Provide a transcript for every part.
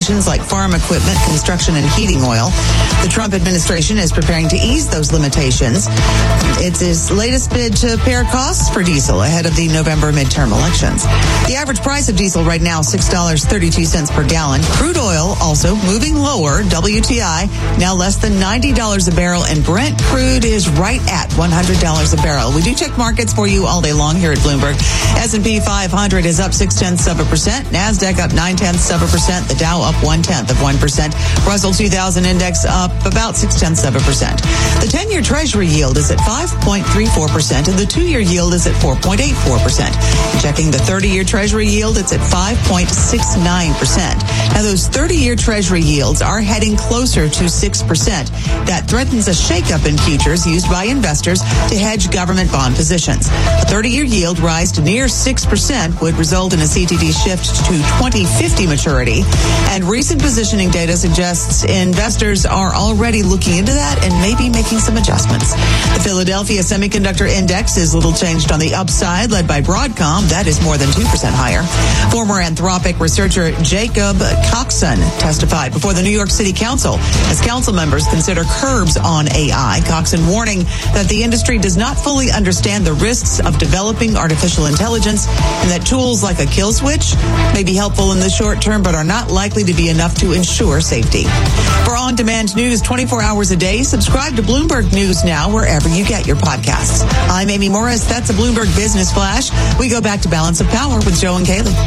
like farm equipment, construction, and heating oil. The Trump administration is preparing to ease those limitations. It's his latest bid to pare costs for diesel ahead of the November midterm elections. The average price of diesel right now, $6.32 per gallon. Crude oil also moving lower. WTI now less than $90 a barrel, and Brent crude is right at $100 a barrel. We do check markets for you all day long here at Bloomberg. S&P 500 is up 0.6%. NASDAQ up 0.9%. The Dow up 0.1%. Russell 2000 index up about 0.6%. The 10-year Treasury yield is at 5.34%, and the 2-year yield is at 4.84%. Checking the 30-year Treasury yield, it's at 5.69%. Now, those 30-year Treasury yields are heading closer to 6%. That threatens a shakeup in futures used by investors to hedge government bond positions. A 30-year yield rise to near 6% would result in a CTD shift to 2050 maturity. And recent positioning data suggests investors are already looking into that and maybe making some adjustments. The Philadelphia Semiconductor Index is little changed on the upside, led by Broadcom. That is more than 2% higher. Former Anthropic researcher Jacob Coxon testified before the New York City Council as council members consider curbs on AI. Coxon warning that the industry does not fully understand the risks of developing artificial intelligence and that tools like a kill switch may be helpful in the short term but are not likely to be enough to ensure safety. For on-demand news 24 hours a day, subscribe to Bloomberg News Now wherever you get your podcasts. I'm Amy Morris. That's a Bloomberg Business Flash. We go back to Balance of Power with Joe and Kaylee.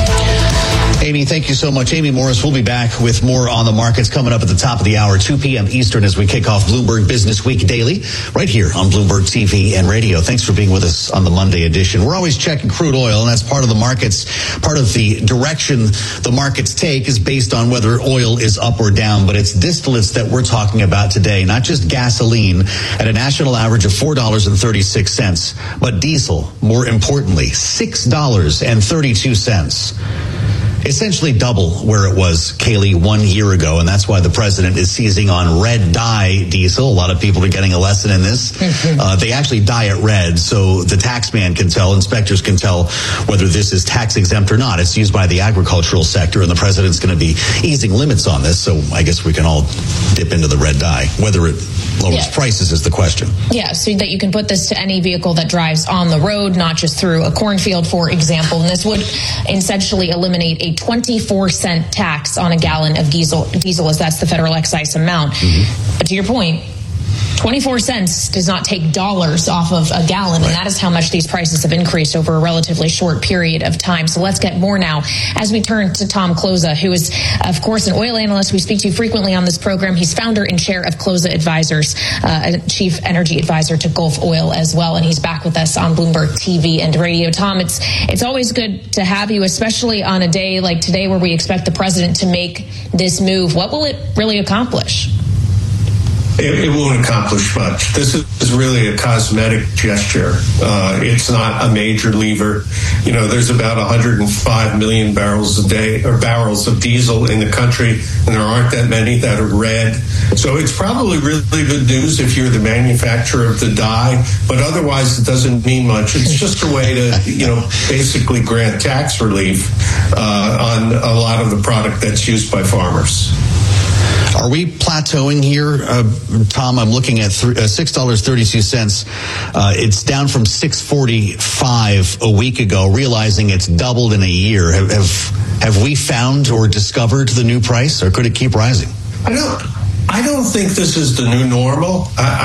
Amy, thank you so much. Amy Morris, we'll be back with more on the markets coming up at the top of the hour, 2 p.m. Eastern, as we kick off Bloomberg Business Week Daily, right here on Bloomberg TV and radio. Thanks for being with us on the Monday edition. We're always checking crude oil, and that's part of the markets. Part of the direction the markets take is based on whether oil is up or down, but it's distillates that we're talking about today, not just gasoline at a national average of $4.36, but diesel, more importantly, $6.32. Essentially double where it was, Kaylee, 1 year ago, and that's why the president is seizing on red dye diesel. A lot of people are getting a lesson in this. They actually dye it red, so the tax man can tell, inspectors can tell whether this is tax exempt or not. It's used by the agricultural sector, and the president's going to be easing limits on this, so I guess we can all dip into the red dye. Whether it lowers prices is the question. Yeah, so that you can put this to any vehicle that drives on the road, not just through a cornfield, for example. And this would essentially eliminate a 24-cent tax on a gallon of diesel, as that's the federal excise amount. But to your point, 24 cents does not take dollars off of a gallon, and that is how much these prices have increased over a relatively short period of time. So let's get more now as we turn to Tom Kloza, who is, of course, an oil analyst we speak to frequently on this program. He's founder and chair of Kloza Advisors, chief energy advisor to Gulf Oil as well, and he's back with us on Bloomberg TV and radio. Tom, it's always good to have you, especially on a day like today where we expect the president to make this move. What will it really accomplish? It won't accomplish much. This is really a cosmetic gesture. It's not a major lever. You know, there's about 105 million barrels a day, or barrels of diesel in the country, and there aren't that many that are red. So it's probably really good news if you're the manufacturer of the dye, but otherwise it doesn't mean much. It's just a way to, basically grant tax relief on a lot of the product that's used by farmers. Are we plateauing here, Tom? I'm looking at $6.32. It's down from $6.45 a week ago, realizing it's doubled in a year. Have we found or discovered the new price, or could it keep rising? I don't think this is the new normal.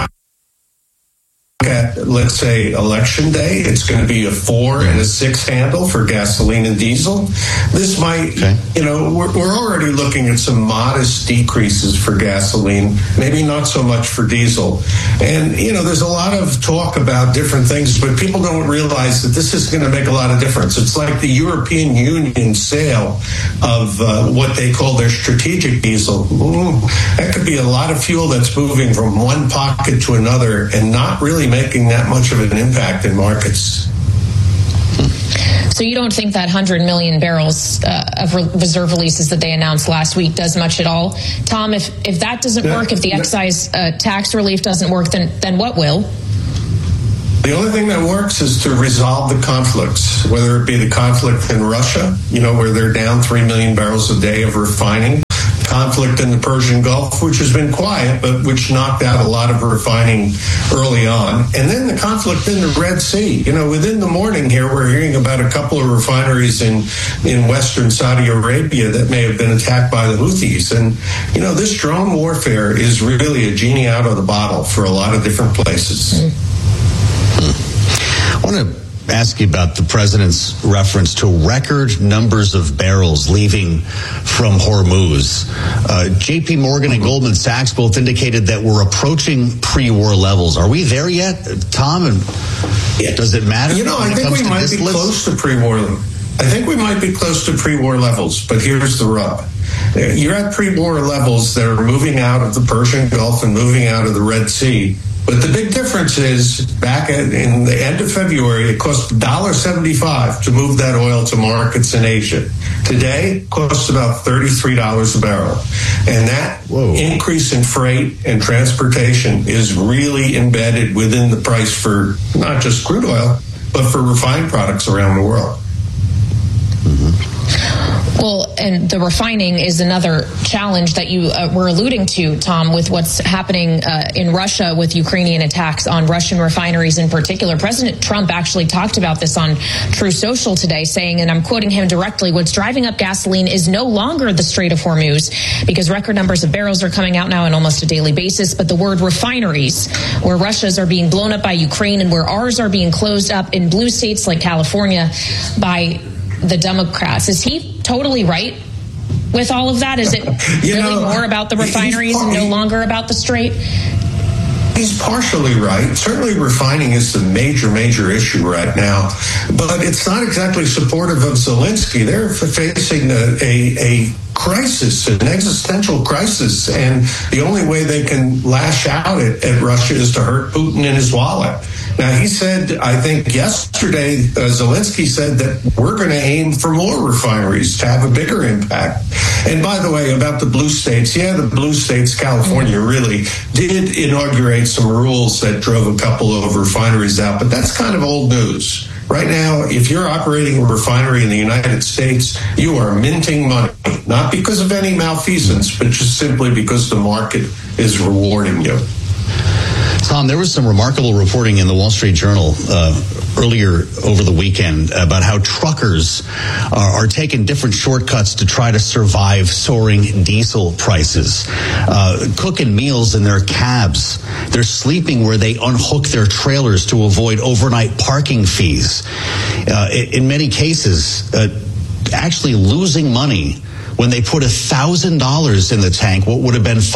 At, let's say, election day, it's going to be a 4 and a 6 handle for gasoline and diesel. This might, we're already looking at some modest decreases for gasoline, maybe not so much for diesel. And, there's a lot of talk about different things, but people don't realize that this is going to make a lot of difference. It's like the European Union sale of what they call their strategic diesel. That could be a lot of fuel that's moving from one pocket to another and not really making that much of an impact in markets. So you don't think that 100 million barrels of reserve releases that they announced last week does much at all? Tom, if that doesn't work, if the excise tax relief doesn't work, then what will? The only thing that works is to resolve the conflicts, whether it be the conflict in Russia, where they're down 3 million barrels a day of refining, conflict in the Persian Gulf, which has been quiet, but which knocked out a lot of refining early on. And then the conflict in the Red Sea. Within the morning here, we're hearing about a couple of refineries in western Saudi Arabia that may have been attacked by the Houthis. And, this drone warfare is really a genie out of the bottle for a lot of different places. I want to ask you about the president's reference to record numbers of barrels leaving from Hormuz. JP Morgan and Goldman Sachs both indicated that we're approaching pre-war levels. Are we there yet, Tom? And does it matter? I think we might be close to pre-war. I think we might be close to pre-war levels, but here's the rub. You're at pre-war levels that are moving out of the Persian Gulf and moving out of the Red Sea. But the big difference is back in the end of February, it cost $1.75 to move that oil to markets in Asia. Today, it costs about $33 a barrel. And that increase in freight and transportation is really embedded within the price for not just crude oil, but for refined products around the world. Well, and the refining is another challenge that you were alluding to, Tom, with what's happening in Russia with Ukrainian attacks on Russian refineries in particular. President Trump actually talked about this on True Social today, saying, and I'm quoting him directly, what's driving up gasoline is no longer the Strait of Hormuz, because record numbers of barrels are coming out now on almost a daily basis, but the word refineries, where Russia's are being blown up by Ukraine and where ours are being closed up in blue states like California by the Democrats. Is he totally right with all of that? Is it really more about the refineries and no longer about the Strait? He's partially right. Certainly refining is the major issue right now, but it's not exactly supportive of Zelensky. They're facing a crisis, an existential crisis, and the only way they can lash out at Russia is to hurt Putin in his wallet. Now, he said, I think yesterday, Zelensky said that we're going to aim for more refineries to have a bigger impact. And by the way, about the blue states, the blue states, California really did inaugurate some rules that drove a couple of refineries out, but that's kind of old news. Right now, if you're operating a refinery in the United States, you are minting money, not because of any malfeasance, but just simply because the market is rewarding you. Tom, there was some remarkable reporting in the Wall Street Journal earlier over the weekend about how truckers are taking different shortcuts to try to survive soaring diesel prices. Cooking meals in their cabs. They're sleeping where they unhook their trailers to avoid overnight parking fees. In many cases, actually losing money when they put $1,000 in the tank, what would have been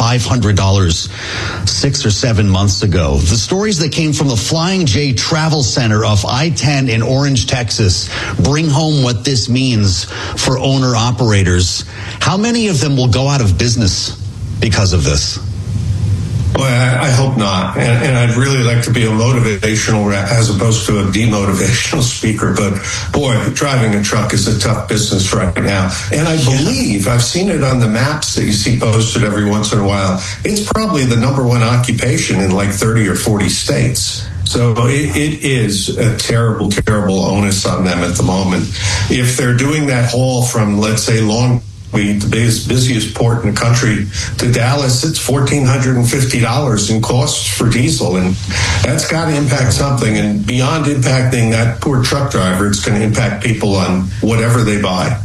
$500 6 or 7 months ago. The stories that came from the Flying J Travel Center of I-10 in Orange, Texas, bring home what this means for owner-operators. How many of them will go out of business because of this? Well, I hope not. And I'd really like to be a motivational as opposed to a demotivational speaker. But boy, driving a truck is a tough business right now. And I believe, I've seen it on the maps that you see posted every once in a while, it's probably the number one occupation in like 30 or 40 states. So it is a terrible, terrible onus on them at the moment. If they're doing that haul from, let's say, Long Beach, the busiest port in the country, to Dallas, it's $1,450 in costs for diesel, and that's got to impact something. And beyond impacting that poor truck driver, it's going to impact people on whatever they buy.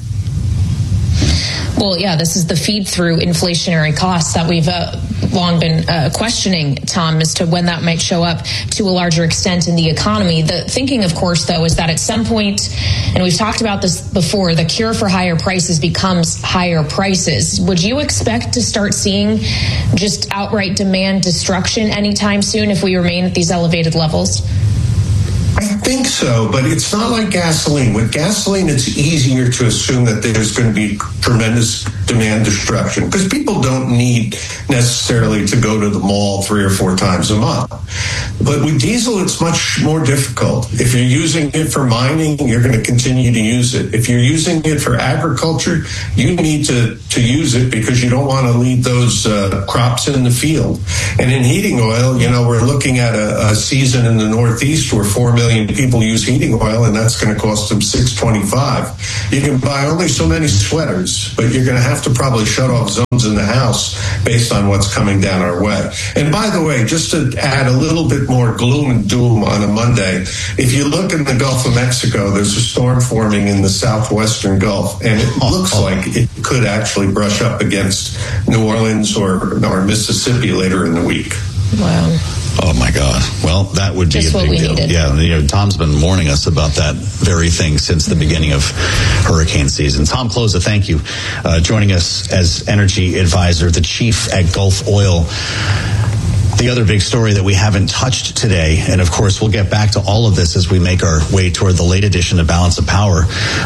Well, yeah, this is the feed-through inflationary costs that we've long been questioning, Tom, as to when that might show up to a larger extent in the economy. The thinking, of course, though, is that at some point, and we've talked about this before, the cure for higher prices becomes higher prices. Would you expect to start seeing just outright demand destruction anytime soon if we remain at these elevated levels? I think so, but it's not like gasoline. With gasoline, it's easier to assume that there's going to be tremendous demand destruction because people don't need necessarily to go to the mall 3 or 4 times a month. But with diesel, it's much more difficult. If you're using it for mining, you're going to continue to use it. If you're using it for agriculture, you need to use it because you don't want to leave those crops in the field. And in heating oil, we're looking at a season in the Northeast where 4 million people use heating oil, and that's going to cost them $6.25. You can buy only so many sweaters, but you're going to have have to probably shut off zones in the house based on what's coming down our way. And by the way, just to add a little bit more gloom and doom on a Monday, if you look in the Gulf of Mexico, there's a storm forming in the southwestern Gulf, and it looks like it could actually brush up against New Orleans or Mississippi later in the week. Wow. Oh, my God. Well, that would be just a big deal. Needed. Yeah, Tom's been warning us about that very thing since the beginning of hurricane season. Tom Kloza, thank you. Joining us as energy advisor, the chief at Gulf Oil. The other big story that we haven't touched today, and of course we'll get back to all of this as we make our way toward the late edition of Balance of Power,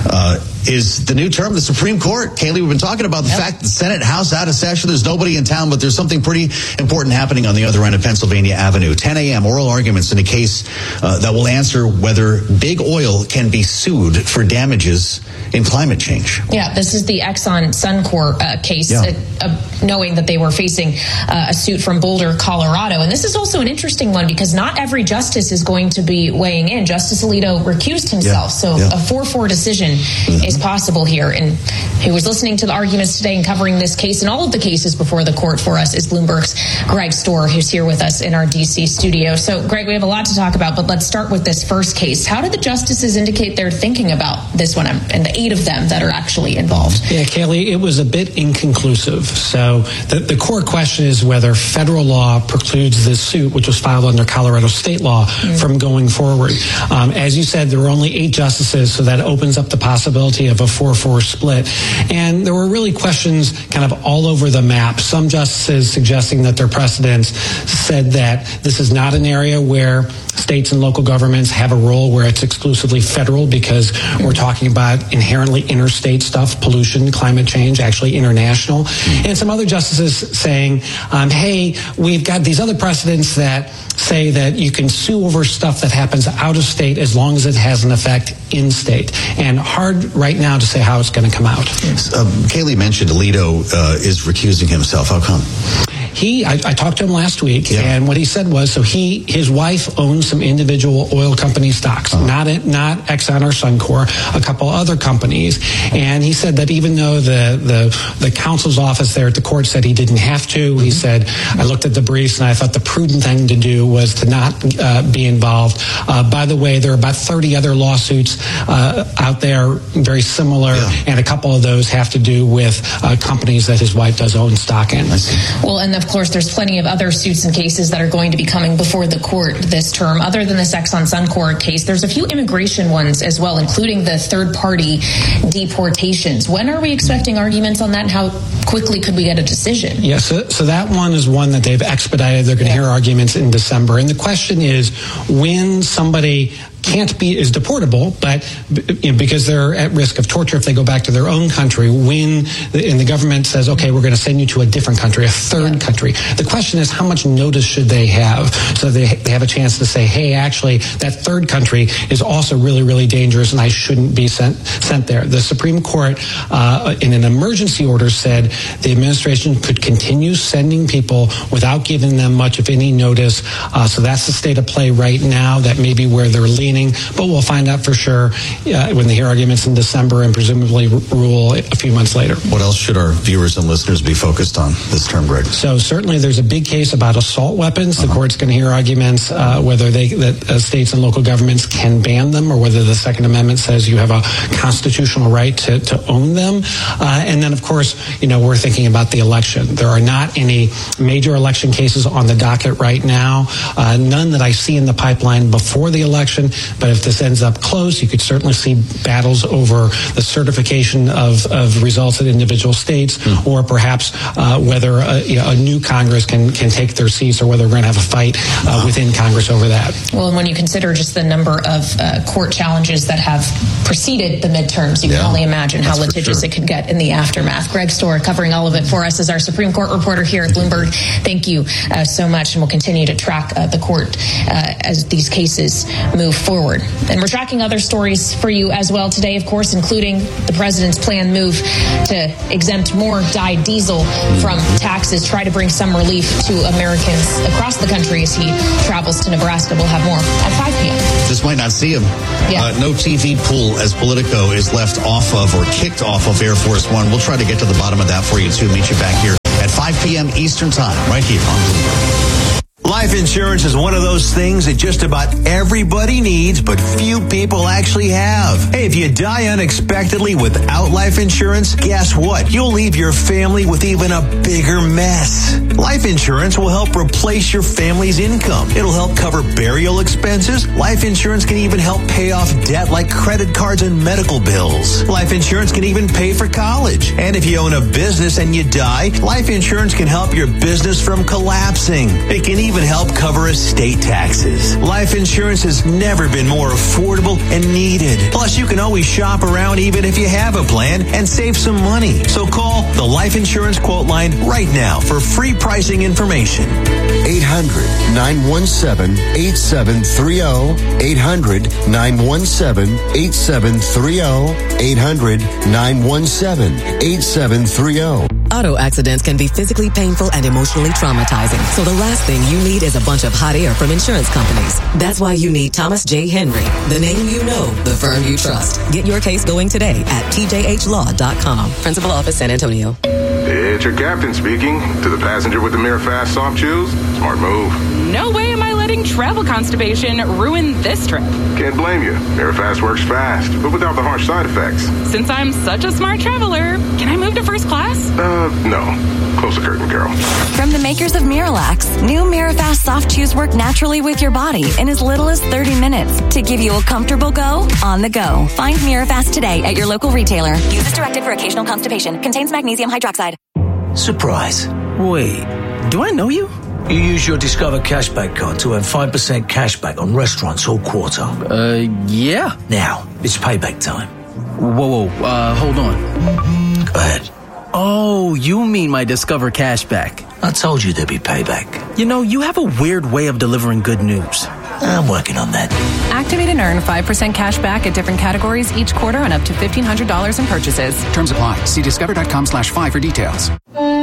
is the new term of the Supreme Court. Kaylee, we've been talking about the fact that the Senate, House out of session. There's nobody in town, but there's something pretty important happening on the other end of Pennsylvania Avenue. 10 a.m. oral arguments in a case that will answer whether big oil can be sued for damages in climate change. Yeah, this is the Exxon Suncor case, knowing that they were facing a suit from Boulder, Colorado. And this is also an interesting one because not every justice is going to be weighing in. Justice Alito recused himself, so a 4-4 decision is possible here. And who was listening to the arguments today and covering this case and all of the cases before the court for us is Bloomberg's Greg Stohr, who's here with us in our D.C. studio. So, Greg, we have a lot to talk about, but let's start with this first case. How did the justices indicate they're thinking about this one and the 8 of them that are actually involved? Yeah, Kaylee, it was a bit inconclusive. So the core question is whether federal law precludes this suit, which was filed under Colorado state law, from going forward. As you said, there were only 8 justices, so that opens up the possibility of a 4-4 split. And there were really questions kind of all over the map. Some justices suggesting that their precedents said that this is not an area where states and local governments have a role, where it's exclusively federal, because we're talking about inherently interstate stuff, pollution, climate change, actually international. And some other justices saying, hey, we've got these other precedents that say that you can sue over stuff that happens out of state as long as it has an effect in state. And hard right now to say how it's going to come out. Kaylee mentioned Alito is recusing himself. How come? I talked to him last week, and what he said was, so his wife owns some individual oil company stocks, not Exxon or Suncor, a couple other companies, and he said that even though the counsel's office there at the court said he didn't have to, he said, I looked at the briefs and I thought the prudent thing to do was to not be involved. By the way, there are about 30 other lawsuits out there, very similar, and a couple of those have to do with companies that his wife does own stock in. Well, and of course, there's plenty of other suits and cases that are going to be coming before the court this term. Other than this Exxon Suncor case, there's a few immigration ones as well, including the third-party deportations. When are we expecting arguments on that, and how quickly could we get a decision? Yes, so that one is one that they've expedited. They're going to hear arguments in December. And the question is, when somebody is deportable, but because they're at risk of torture if they go back to their own country, and the government says, okay, we're going to send you to a different country, a third country. The question is, how much notice should they have so they have a chance to say, hey, actually, that third country is also really, really dangerous and I shouldn't be sent there. The Supreme Court, in an emergency order, said the administration could continue sending people without giving them much of any notice. So that's the state of play right now. That may be where they're leaning. But we'll find out for sure when they hear arguments in December and presumably rule a few months later. What else should our viewers and listeners be focused on this term, Greg? So certainly there's a big case about assault weapons. The court's going to hear arguments whether states and local governments can ban them or whether the Second Amendment says you have a constitutional right to own them. And then, of course, we're thinking about the election. There are not any major election cases on the docket right now, none that I see in the pipeline before the election. But if this ends up close, you could certainly see battles over the certification of results at individual states, or perhaps whether a new Congress can take their seats, or whether we're going to have a fight within Congress over that. Well, and when you consider just the number of court challenges that have preceded the midterms, you can only imagine how litigious it could get in the aftermath. Greg Stohr covering all of it for us as our Supreme Court reporter here at Bloomberg. Thank you so much, and we'll continue to track the court as these cases move forward. forward. And we're tracking other stories for you as well today, of course, including the president's planned move to exempt more dyed diesel from taxes, try to bring some relief to Americans across the country as he travels to Nebraska. We'll have more at 5 p.m. Just might not see him. Yeah. No TV pool as Politico is left off of or kicked off of Air Force One. We'll try to get to the bottom of that for you, too. Meet you back here at 5 p.m. Eastern Time, right here on Bloomberg. Life insurance is one of those things that just about everybody needs, but few people actually have. Hey, if you die unexpectedly without life insurance, guess what? You'll leave your family with even a bigger mess. Life insurance will help replace your family's income. It'll help cover burial expenses. Life insurance can even help pay off debt like credit cards and medical bills. Life insurance can even pay for college. And if you own a business and you die, life insurance can help your business from collapsing. It can even help cover estate taxes. Life insurance has never been more affordable and needed. Plus, you can always shop around even if you have a plan and save some money. So call the Life Insurance Quote Line right now for free pricing information. 800-917-8730. 800-917-8730. 800-917-8730. Auto accidents can be physically painful and emotionally traumatizing. So the last thing you need is a bunch of hot air from insurance companies. That's why you need Thomas J. Henry, the name you know, the firm you trust. Get your case going today at tjhlaw.com. Principal Office, San Antonio. It's your captain speaking. To the passenger with the Mirafast soft chews, smart move. No way am I letting travel constipation ruin this trip. Can't blame you. Mirafast works fast, but without the harsh side effects. Since I'm such a smart traveler, can I move to first class? No. Close the curtain, Carol. From the makers of Miralax, new Mirafast soft chews work naturally with your body in as little as 30 minutes to give you a comfortable go on the go. Find Mirafast today at your local retailer. Use as directed for occasional constipation. Contains magnesium hydroxide. Surprise. Wait, do I know you? You use your Discover Cashback card to earn 5% cashback on restaurants all quarter. Yeah. Now, it's payback time. Whoa, hold on. Go ahead. Oh, you mean my Discover Cashback. I told you there'd be payback. You know, you have a weird way of delivering good news. I'm working on that. Activate and earn 5% cash back at different categories each quarter and up to $1,500 in purchases. Terms apply. See discover.com/5 for details.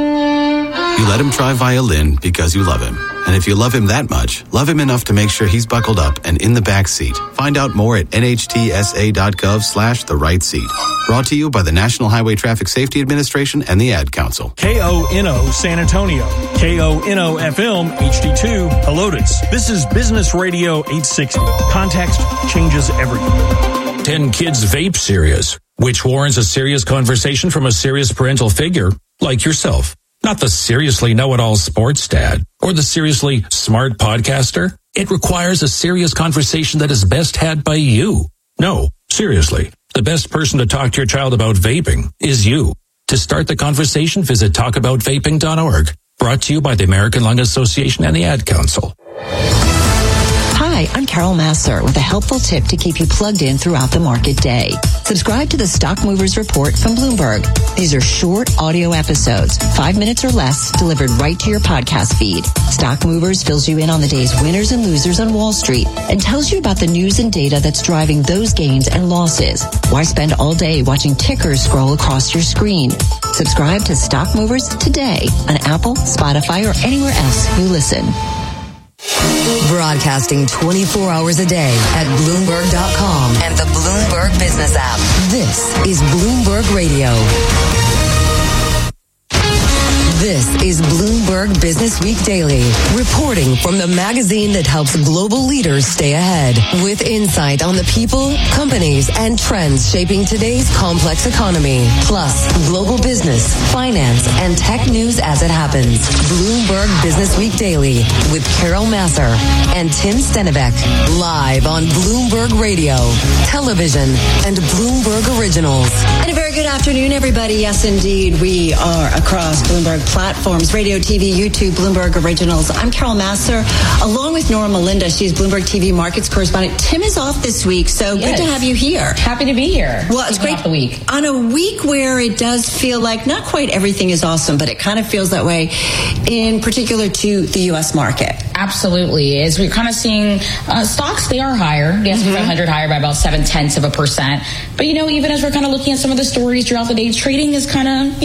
You let him try violin because you love him. And if you love him that much, love him enough to make sure he's buckled up and in the back seat. Find out more at nhtsa.gov/the right seat. Brought to you by the National Highway Traffic Safety Administration and the Ad Council. KONO San Antonio. KONO FM HD2 Helotes. This is Business Radio 860. Context changes everything. 10 Kids Vape Serious, which warrants a serious conversation from a serious parental figure like yourself. Not the seriously know-it-all sports dad or the seriously smart podcaster. It requires a serious conversation that is best had by you. No, seriously, the best person to talk to your child about vaping is you. To start the conversation, visit talkaboutvaping.org. Brought to you by the American Lung Association and the Ad Council. Hi, I'm Carol Masser with a helpful tip to keep you plugged in throughout the market day. Subscribe to the Stock Movers Report from Bloomberg. These are short audio episodes, 5 minutes or less, delivered right to your podcast feed. Stock Movers fills you in on the day's winners and losers on Wall Street and tells you about the news and data that's driving those gains and losses. Why spend all day watching tickers scroll across your screen? Subscribe to Stock Movers today on Apple, Spotify, or anywhere else you listen. Broadcasting 24 hours a day at Bloomberg.com and the Bloomberg Business app. This is Bloomberg Radio. This is Bloomberg Business Week Daily, reporting from the magazine that helps global leaders stay ahead, with insight on the people, companies, and trends shaping today's complex economy, plus global business, finance, and tech news as it happens. Bloomberg Business Week Daily with Carol Masser and Tim Stennebeck, live on Bloomberg Radio, television, and Bloomberg Originals. And a very good afternoon, everybody. Yes, indeed, we are across Bloomberg platforms, radio, TV, YouTube, Bloomberg Originals. I'm Carol Masser, along with Nora Melinda. She's Bloomberg TV Markets correspondent. Tim is off this week, so good to have you here. Happy to be here. Well, it's great. The week. On a week where it does feel like not quite everything is awesome, but it kind of feels that way, in particular to the U.S. market. Absolutely. As we're kind of seeing stocks, they are higher. The S&P 500 higher by about 0.7%. But, even as we're kind of looking at some of the stories throughout the day, trading is kind of,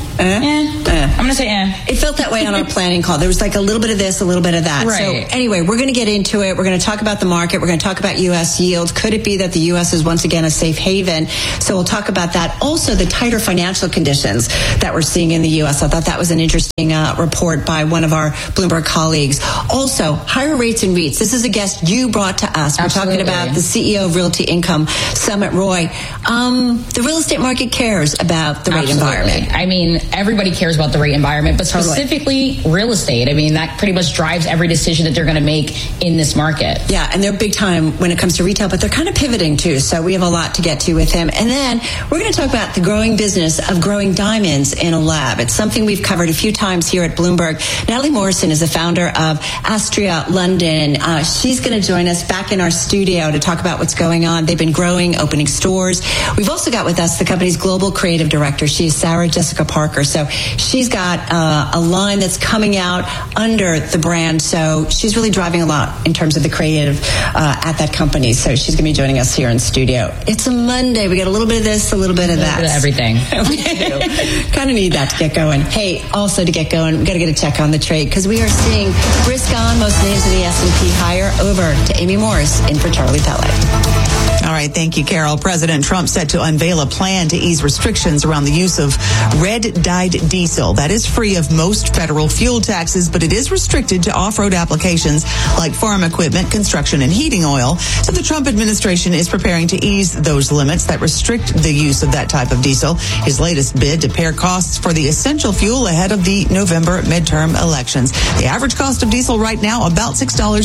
I'm going to say It felt that way on our planning call. There was like a little bit of this, a little bit of that. Right. So anyway, we're going to get into it. We're going to talk about the market. We're going to talk about U.S. yields. Could it be that the U.S. is once again a safe haven? So we'll talk about that. Also, the tighter financial conditions that we're seeing in the U.S. I thought that was an interesting report by one of our Bloomberg colleagues. Also, higher rates in REITs. This is a guest you brought to us. We're talking about the CEO of Realty Income, Sumit Roy. The real estate market cares about the rate environment. I mean, everybody cares about the rate environment, but specifically real estate. I mean, that pretty much drives every decision that they're going to make in this market. Yeah, and they're big time when it comes to retail, but they're kind of pivoting too. So we have a lot to get to with him. And then we're going to talk about the growing business of growing diamonds in a lab. It's something we've covered a few times here at Bloomberg. Natalie Morrison is the founder of Astria London. She's going to join us back in our studio to talk about what's going on. They've been growing, opening stores. We've also got with us the company's global creative director. She's Sarah Jessica Parker. So she's got a line that's coming out under the brand. So she's really driving a lot in terms of the creative at that company. So she's going to be joining us here in studio. It's a Monday. We got a little bit of this, a little bit of that. A little bit of everything. We do. Kind of need that to get going. Hey, also to get going, we got to get a check on the trade because we are seeing risk on most names of the S&P higher. Over to Amy Morris in for Charlie Pelley. All right. Thank you, Carol. President Trump set to unveil a plan to ease restrictions around the use of red-dyed diesel. That is free of most federal fuel taxes, but it is restricted to off-road applications like farm equipment, construction, and heating oil. So the Trump administration is preparing to ease those limits that restrict the use of that type of diesel. His latest bid to pare costs for the essential fuel ahead of the November midterm elections. The average cost of diesel right now, about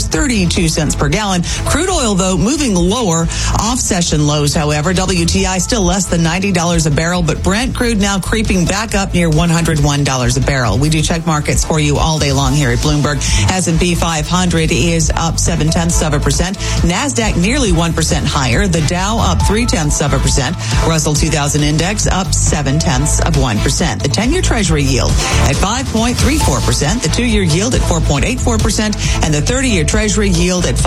$6.32 per gallon. Crude oil, though, moving lower off session lows, however. WTI still less than $90 a barrel, but Brent crude now creeping back up near $101 a barrel. We do check markets for you all day long here at Bloomberg. S&P 500 is up 0.7%. NASDAQ nearly 1% higher. The Dow up 0.3%. Russell 2000 Index up 0.7%. The 10-year Treasury yield at 5.34%. The 2-year yield at 4.84%. And the 30-year Treasury yield at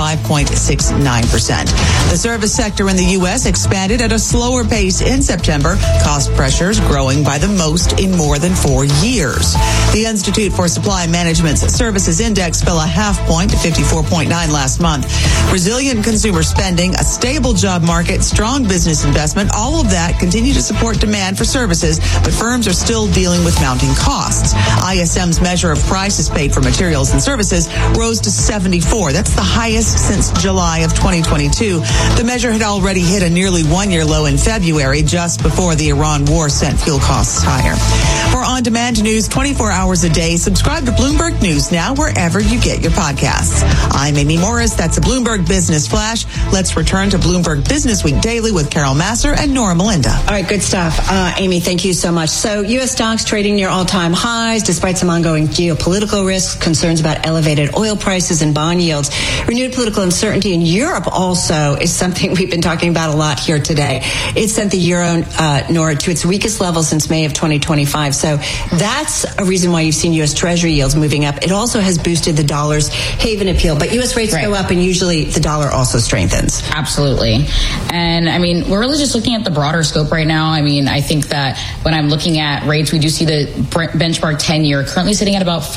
5.69%. The service sector in the U.S. expanded at a slower pace in September. Cost pressures growing by the most in more than 4 years. The Institute for Supply Management's Services Index fell a half point to 54.9 last month. Resilient consumer spending, a stable job market, strong business investment, all of that continue to support demand for services, but firms are still dealing with mounting costs. ISM's measure of prices paid for materials and services rose to 74. That's the highest since July of 2022. The measure had already hit a nearly one-year low in February, just before the Iran war sent fuel costs higher. For on-demand news 24 hours a day, subscribe to Bloomberg News Now wherever you get your podcasts. I'm Amy Morris. That's a Bloomberg Business Flash. Let's return to Bloomberg Business Week Daily with Carol Masser and Nora Melinda. All right, good stuff. Amy, thank you so much. So U.S. stocks trading near all-time highs despite some ongoing geopolitical risks, concerns about elevated oil prices and bond yields. Renewed political uncertainty in Europe also is something we've been talking about a lot here today. It sent the euro, Nora, to its weakest level since May of 2025. So that's a reason why you've seen U.S. Treasury yields moving up. It also has boosted the dollar's haven appeal. But U.S. rates go up and usually the dollar also strengthens. Absolutely. And I mean, we're really just looking at the broader scope right now. I mean, I think that when I'm looking at rates, we do see the benchmark 10-year currently sitting at about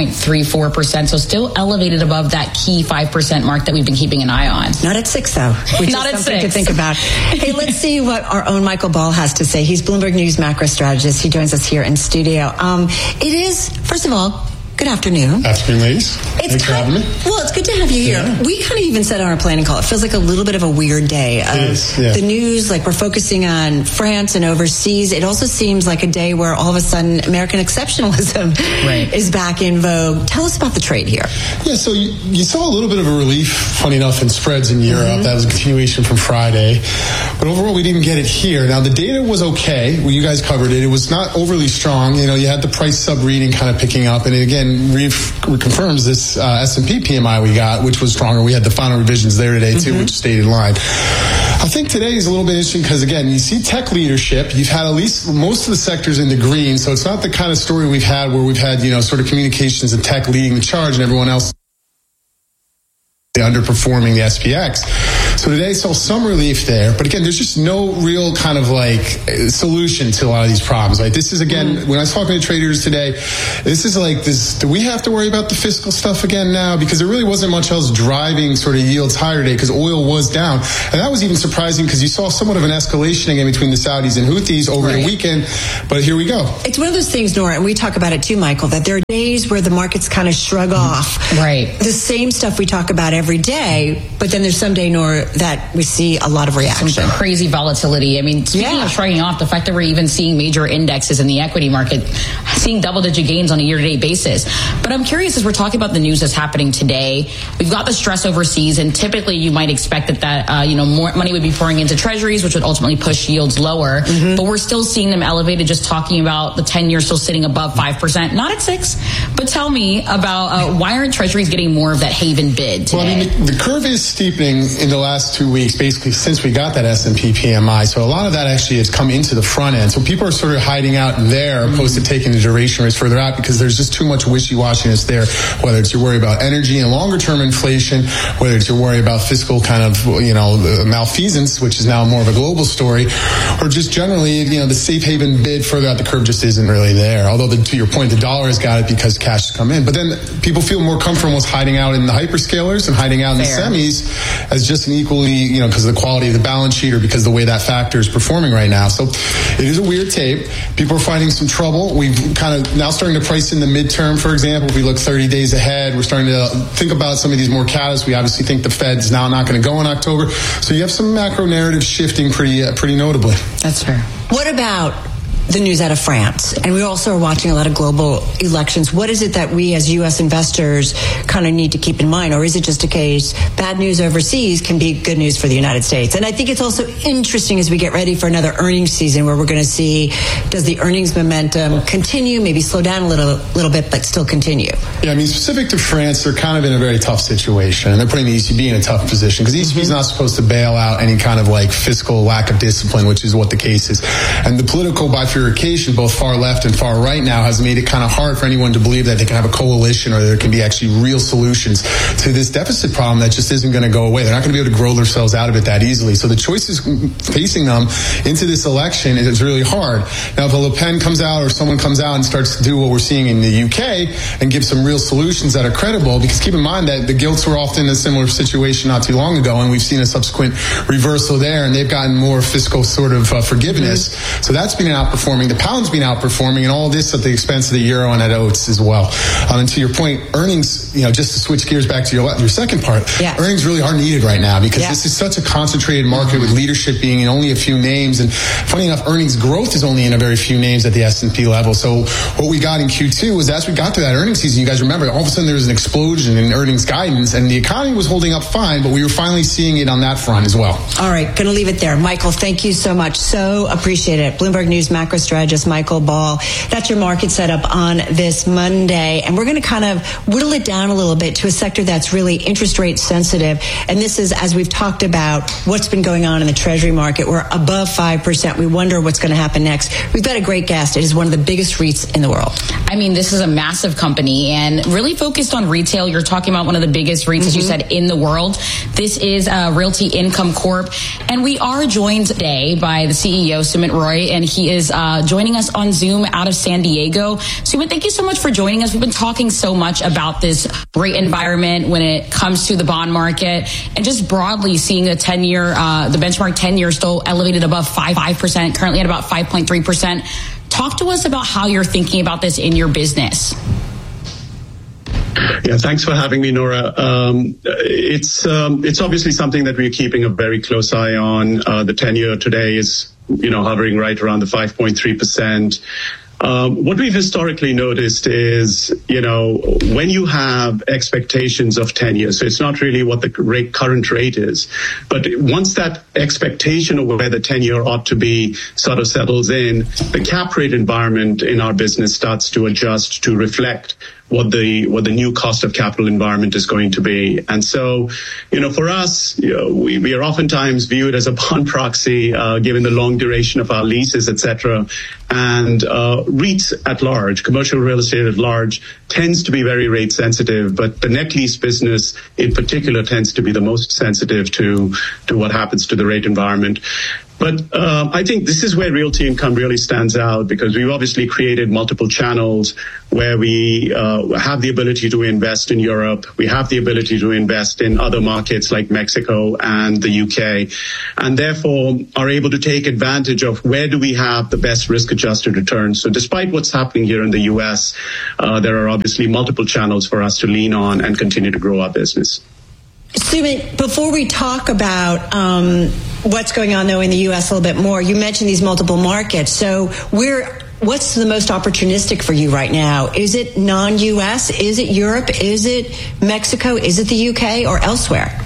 5.34%. So still elevated above that key 5% mark that we've been keeping an eye on. Not at 6, though. Which Not is at something 6. to think about. Hey, let's see what our own Michael Ball has to say. He's Bloomberg News macro strategist. He joins us here in studio. It is, first of all, good afternoon. Afternoon, ladies. Thanks for having me. Well, it's good to have you here. Yeah. We kind of even said on our planning call, it feels like a little bit of a weird day. The news, like we're focusing on France and overseas. It also seems like a day where all of a sudden American exceptionalism is back in vogue. Tell us about the trade here. Yeah, so you saw a little bit of a relief, funny enough, in spreads in Europe. That was a continuation from Friday. But overall, we didn't get it here. Now, the data was okay. Well, you guys covered it. It was not overly strong. You know, you had the price sub-reading kind of picking up. And again, reconfirms this S&P PMI we got, which was stronger. We had the final revisions there today, too, which stayed in line. I think today is a little bit interesting because, again, you see tech leadership. You've had at least most of the sectors in the green, so it's not the kind of story we've had where we've had, you know, sort of communications and tech leading the charge and everyone else underperforming the SPX. So today saw some relief there, but again, there's just no real kind of like solution to a lot of these problems. Like this is again, when I was talking to traders today, this is like this, do we have to worry about the fiscal stuff again now? Because there really wasn't much else driving sort of yields higher today because oil was down. And that was even surprising because you saw somewhat of an escalation again between the Saudis and Houthis over the weekend, but here we go. It's one of those things, Nora, and we talk about it too, Michael, that there are days where the markets kind of shrug off. Right. The same stuff we talk about every day, but then there's some day, Nora, that we see a lot of reaction. Some crazy volatility. I mean, speaking of shrugging off, the fact that we're even seeing major indexes in the equity market, seeing double-digit gains on a year-to-date basis. But I'm curious, as we're talking about the news that's happening today, we've got the stress overseas, and typically you might expect that more money would be pouring into treasuries, which would ultimately push yields lower. But we're still seeing them elevated, just talking about the 10-year still sitting above 5%, not at 6%. But tell me about why aren't treasuries getting more of that haven bid today? Well, I mean, the curve is steepening in the last 2 weeks, basically since we got that S&P PMI. So a lot of that actually has come into the front end. So people are sort of hiding out there opposed to taking the duration rates further out because there's just too much wishy-washiness there, whether it's your worry about energy and longer-term inflation, whether it's your worry about fiscal kind of, malfeasance, which is now more of a global story, or just generally, the safe haven bid further out the curve just isn't really there. Although, to your point, the dollar has got it because cash has come in. But then people feel more comfortable with hiding out in the hyperscalers and hiding out in the semis as just an equally, because of the quality of the balance sheet or because of the way that factor is performing right now. So it is a weird tape. People are finding some trouble. We've kind of now starting to price in the midterm, for example. If we look 30 days ahead, we're starting to think about some of these more catalysts. We obviously think the Fed's now not going to go in October. So you have some macro narrative shifting pretty notably. That's fair. What about the news out of France? And we also are watching a lot of global elections. What is it that we as U.S. investors kind of need to keep in mind? Or is it just a case bad news overseas can be good news for the United States? And I think it's also interesting as we get ready for another earnings season where we're going to see, does the earnings momentum continue, maybe slow down a little bit, but still continue? Yeah, I mean, specific to France, they're kind of in a very tough situation. And they're putting the ECB in a tough position because the ECB is not supposed to bail out any kind of like fiscal lack of discipline, which is what the case is. And the political bifurcation, both far left and far right now, has made it kind of hard for anyone to believe that they can have a coalition or there can be actually real solutions to this deficit problem that just isn't going to go away. They're not going to be able to grow themselves out of it that easily. So the choices facing them into this election is really hard. Now, if a Le Pen comes out or someone comes out and starts to do what we're seeing in the UK and give some real solutions that are credible, because keep in mind that the gilts were often in a similar situation not too long ago, and we've seen a subsequent reversal there, and they've gotten more fiscal sort of forgiveness. So that's been outperforming. The pound's been outperforming, and all this at the expense of the euro and at oats as well. And to your point, earnings, just to switch gears back to your second part, earnings really are needed right now because this is such a concentrated market with leadership being in only a few names. And funny enough, earnings growth is only in a very few names at the S&P level. So what we got in Q2 was as we got to that earnings season, you guys remember, all of a sudden there was an explosion in earnings guidance, and the economy was holding up fine, but we were finally seeing it on that front as well. All right, going to leave it there. Michael, thank you so much. So appreciate it. Bloomberg News macro strategist Michael Ball. That's your market setup on this Monday. And we're going to kind of whittle it down a little bit to a sector that's really interest rate sensitive. And this is, as we've talked about, what's been going on in the Treasury market. We're above 5%. We wonder what's going to happen next. We've got a great guest. It is one of the biggest REITs in the world. I mean, this is a massive company and really focused on retail. You're talking about one of the biggest REITs, as you said, in the world. This is Realty Income Corp. And we are joined today by the CEO, Sumit Roy, and he is joining us on Zoom out of San Diego. Sumit, thank you so much for joining us. We've been talking so much about this rate environment when it comes to the bond market and just broadly seeing the 10-year, the benchmark 10-year still elevated above 5%, currently at about 5.3%. Talk to us about how you're thinking about this in your business. Yeah, thanks for having me, Nora. It's obviously something that we're keeping a very close eye on. The 10-year today is, hovering right around the 5.3%. What we've historically noticed is, when you have expectations of 10 years, so it's not really what the current rate is, but once that expectation of where the 10-year ought to be sort of settles in, the cap rate environment in our business starts to adjust to reflect what the new cost of capital environment is going to be. And so, for us, we are oftentimes viewed as a bond proxy, given the long duration of our leases, etc. And REITs at large, commercial real estate at large, tends to be very rate sensitive, but the net lease business in particular tends to be the most sensitive to what happens to the rate environment. But I think this is where Realty Income really stands out, because we've obviously created multiple channels where we have the ability to invest in Europe. We have the ability to invest in other markets like Mexico and the UK, and therefore are able to take advantage of where do we have the best risk-adjusted returns. So despite what's happening here in the US, there are obviously multiple channels for us to lean on and continue to grow our business. Sumit, before we talk about what's going on, though, in the U.S. a little bit more, you mentioned these multiple markets. So what's the most opportunistic for you right now? Is it non-U.S.? Is it Europe? Is it Mexico? Is it the U.K. or elsewhere?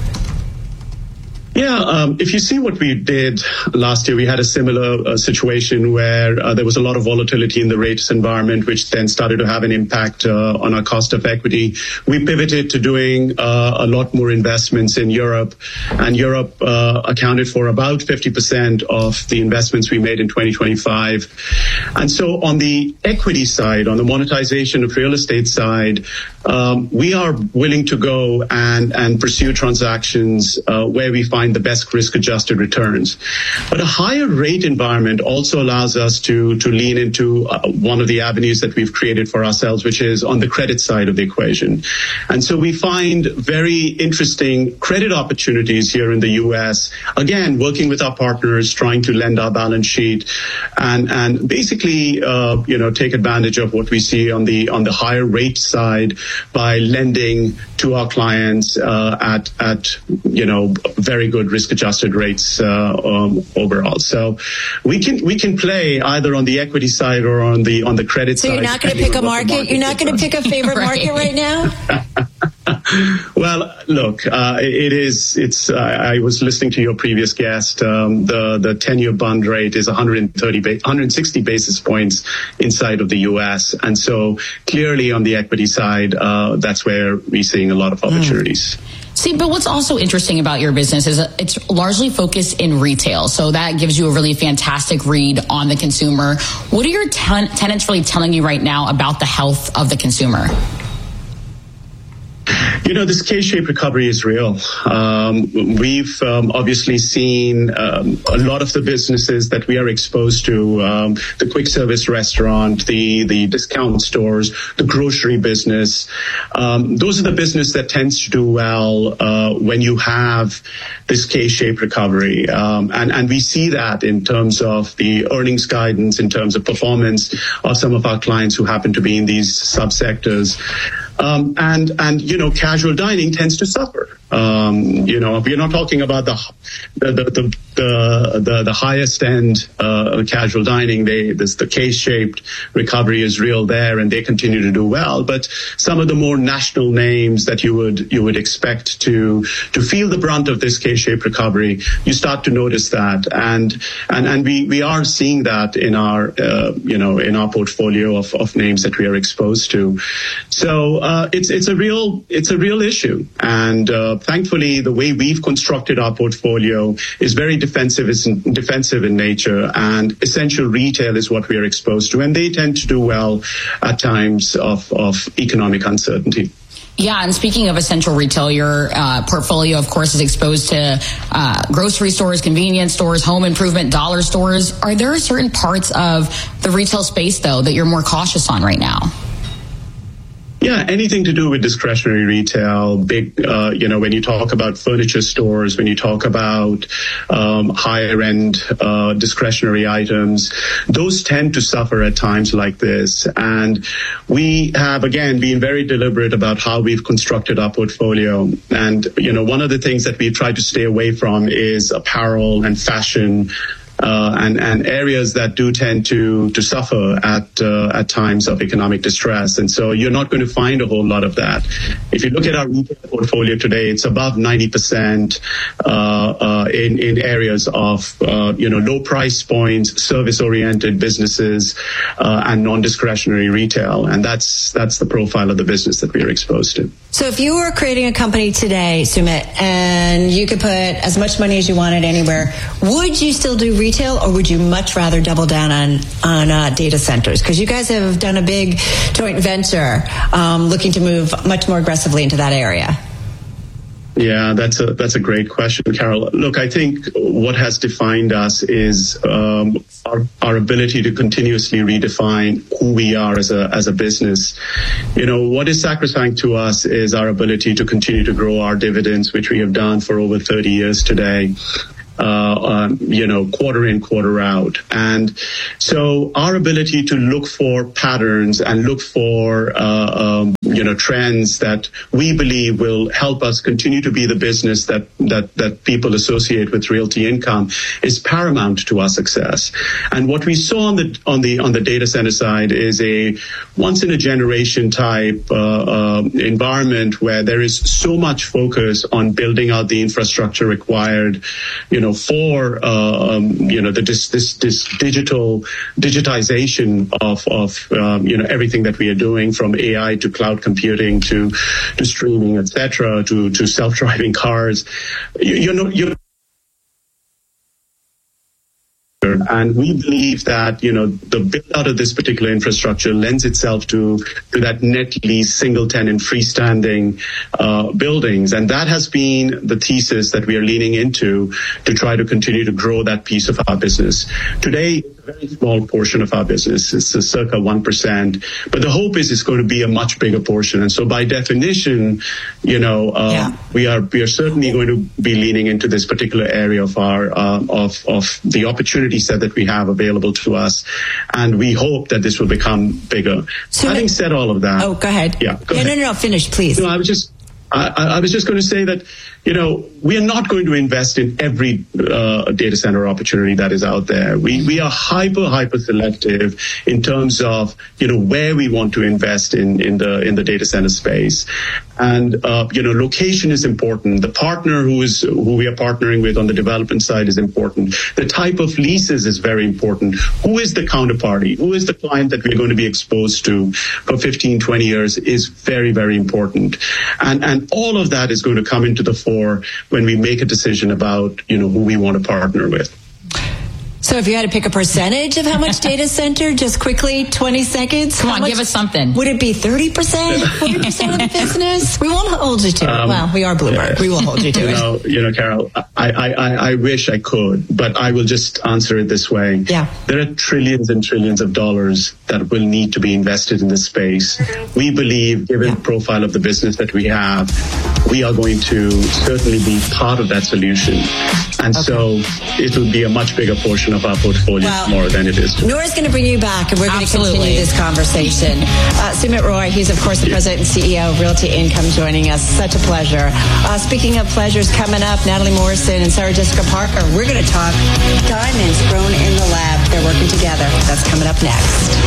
Yeah, if you see what we did last year, we had a similar situation where there was a lot of volatility in the rates environment, which then started to have an impact on our cost of equity. We pivoted to doing a lot more investments in Europe, and Europe accounted for about 50% of the investments we made in 2025. And so on the equity side, on the monetization of real estate side, we are willing to go and pursue transactions where we find the best risk-adjusted returns. But a higher rate environment also allows us to lean into one of the avenues that we've created for ourselves, which is on the credit side of the equation. And so we find very interesting credit opportunities here in the U.S., again, working with our partners, trying to lend our balance sheet and basically, take advantage of what we see on the higher rate side by lending to our clients at very good risk-adjusted rates overall. So we can play either on the equity side or on the credit side. So you're not going to pick a market? You're not going to pick a favorite market right now? Well, look, I was listening to your previous guest. The 10-year bond rate is 160 basis points inside of the U.S. And so clearly on the equity side, that's where we're seeing a lot of opportunities. See, but what's also interesting about your business is it's largely focused in retail. So that gives you a really fantastic read on the consumer. What are your tenants really telling you right now about the health of the consumer? This K-shaped recovery is real. We've obviously seen a lot of the businesses that we are exposed to, the quick service restaurant, the discount stores, the grocery business. Those are the business that tends to do well when you have this K-shaped recovery. And we see that in terms of the earnings guidance, in terms of performance of some of our clients who happen to be in these subsectors. And casual dining tends to suffer. We're not talking about the highest end casual dining. The K-shaped recovery is real there, and they continue to do well. But some of the more national names that you would expect to feel the brunt of this K-shaped recovery, you start to notice that, and we are seeing that in our in our portfolio of names that we are exposed to. So it's a real issue, and thankfully the way we've constructed our portfolio is very defensive in nature, and essential retail is what we are exposed to, and they tend to do well at times of economic uncertainty. Yeah, and speaking of essential retail, your portfolio, of course, is exposed to grocery stores, convenience stores, home improvement, dollar stores. Are there certain parts of the retail space, though, that you're more cautious on right now? Yeah, anything to do with discretionary retail, big, when you talk about furniture stores, when you talk about higher end discretionary items, those tend to suffer at times like this. And we have, again, been very deliberate about how we've constructed our portfolio. And, one of the things that we've tried to stay away from is apparel and fashion and areas that do tend to suffer at times of economic distress. And so you're not going to find a whole lot of that. If you look at our retail portfolio today, it's above 90% in areas of low price points, service-oriented businesses, and non-discretionary retail. And that's the profile of the business that we are exposed to. So if you were creating a company today, Sumit, and you could put as much money as you wanted anywhere, would you still do retail, or would you much rather double down on data centers? Because you guys have done a big joint venture looking to move much more aggressively into that area. Yeah, that's a great question, Carol. Look, I think what has defined us is our ability to continuously redefine who we are as a business. What is sacrosanct to us is our ability to continue to grow our dividends, which we have done for over 30 years today. Quarter in, quarter out. And so our ability to look for patterns and look for, trends that we believe will help us continue to be the business that people associate with Realty Income is paramount to our success. And what we saw on the data center side is a once in a generation type, environment where there is so much focus on building out the infrastructure required, for this digitization of everything that we are doing, from AI to cloud computing to streaming, etc., to self-driving cars. And we believe that, the build out of this particular infrastructure lends itself to that net lease, single tenant, freestanding buildings. And that has been the thesis that we are leaning into to try to continue to grow that piece of our business. Today, it's a very small portion of our business. It's circa 1%. But the hope is it's going to be a much bigger portion. And so by definition, we are certainly going to be leaning into this particular area of our of the opportunity set that we have available to us, and we hope that this will become bigger. So having said all of that, go ahead. Yeah, go ahead. No, finish, please. I was just going to say that we are not going to invest in every data center opportunity that is out there. We are hyper selective in terms of where we want to invest in the data center space. And location is important. The partner who we are partnering with on the development side is important. The type of leases is very important. Who is the counterparty? Who is the client that we're going to be exposed to for 15, 20 years is very, very important. And all of that is going to come into the fore when we make a decision about who we want to partner with. So if you had to pick a percentage of how much data center, just quickly, 20 seconds. Come on, give us something. Would it be 30%, 40% of the business? We won't hold you to it. Well, we are Bloomberg. We will hold you to it. Carol, I wish I could, but I will just answer it this way. Yeah. There are trillions and trillions of dollars that will need to be invested in this space. We believe, given the profile of the business that we have, we are going to certainly be part of that solution. And so it will be a much bigger portion of our portfolio more than it is today. Nora's going to bring you back, and we're going to continue this conversation. Sumit Roy, he's, of course, the president and CEO of Realty Income, joining us. Such a pleasure. Speaking of pleasures, coming up, Natalie Morrison and Sarah Jessica Parker, we're going to talk diamonds grown in the lab. They're working together. That's coming up next.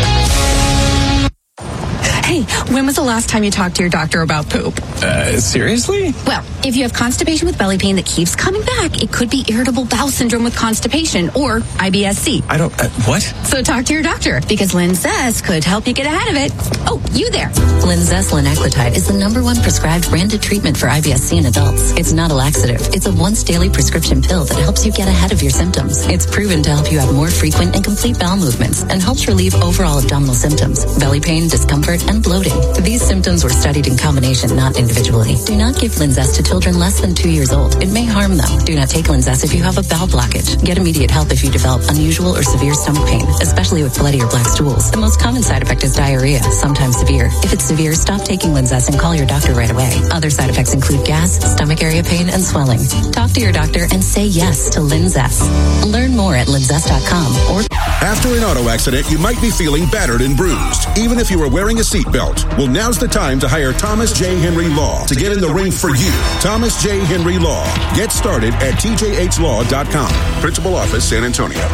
Hey, when was the last time you talked to your doctor about poop? Seriously? Well, if you have constipation with belly pain that keeps coming back, it could be irritable bowel syndrome with constipation, or IBS-C. I don't, what? So talk to your doctor, because Linzess could help you get ahead of it. Oh, you there. Linzess linaclotide is the #1 prescribed branded treatment for IBS-C in adults. It's not a laxative. It's a once daily prescription pill that helps you get ahead of your symptoms. It's proven to help you have more frequent and complete bowel movements and helps relieve overall abdominal symptoms, belly pain, discomfort, and bloating. These symptoms were studied in combination, not individually. Do not give Linzess to children less than 2 years old. It may harm them. Do not take Linzess if you have a bowel blockage. Get immediate help if you develop unusual or severe stomach pain, especially with bloody or black stools. The most common side effect is diarrhea, sometimes severe. If it's severe, stop taking Linzess and call your doctor right away. Other side effects include gas, stomach area pain, and swelling. Talk to your doctor and say yes to Linzess. Learn more at linzess.com or... After an auto accident, you might be feeling battered and bruised, even if you were wearing a seatbelt. seatbelt. Well, now's the time to hire Thomas J. Henry Law to get in the ring for you. Thomas J. Henry Law. Get started at tjhlaw.com. Principal Office, San Antonio.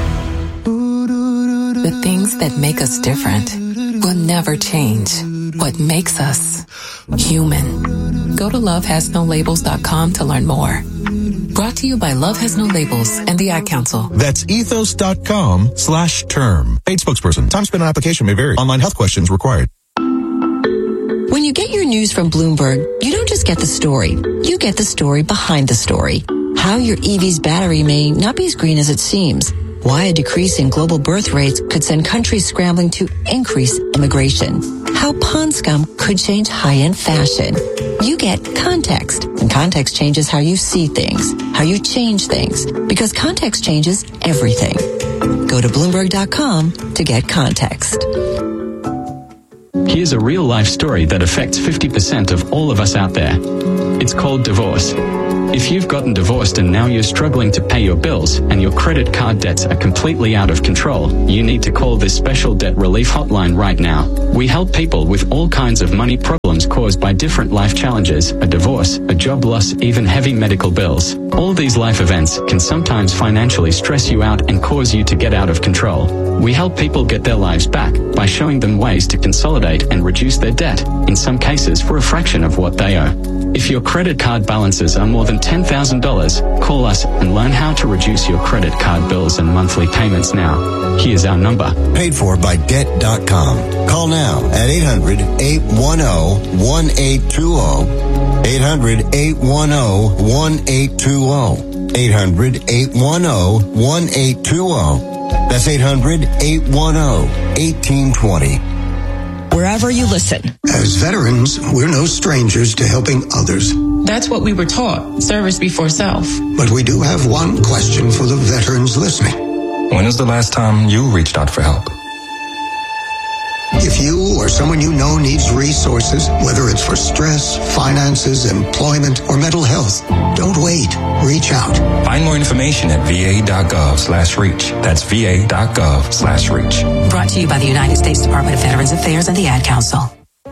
The things that make us different will never change. What makes us human. Go to lovehasnolabels.com to learn more. Brought to you by Love Has No Labels and the Ad Council. That's ethos.com/term. Paid spokesperson. Time spent on application may vary. Online health questions required. When you get your news from Bloomberg, you don't just get the story. You get the story behind the story. How your EV's battery may not be as green as it seems. Why a decrease in global birth rates could send countries scrambling to increase immigration. How pond scum could change high-end fashion. You get context, and context changes how you see things, how you change things, because context changes everything. Go to Bloomberg.com to get context. Here's a real-life story that affects 50% of all of us out there. It's called divorce. If you've gotten divorced and now you're struggling to pay your bills and your credit card debts are completely out of control, you need to call this special debt relief hotline right now. We help people with all kinds of money problems caused by different life challenges, a divorce, a job loss, even heavy medical bills. All these life events can sometimes financially stress you out and cause you to get out of control. We help people get their lives back by showing them ways to consolidate and reduce their debt, in some cases for a fraction of what they owe. If your credit card balances are more than $10,000, call us and learn how to reduce your credit card bills and monthly payments now. Here's our number. Paid for by Debt.com. Call now at 800-810-1820. 800-810-1820. 800-810-1820. That's 800-810-1820. Wherever you listen. As veterans, we're no strangers to helping others. That's what we were taught, service before self. But we do have one question for the veterans listening. When was the last time you reached out for help? If you or someone you know needs resources, whether it's for stress, finances, employment, or mental health, don't wait. Reach out. Find more information at va.gov/reach. That's va.gov/reach. Brought to you by the United States Department of Veterans Affairs and the Ad Council.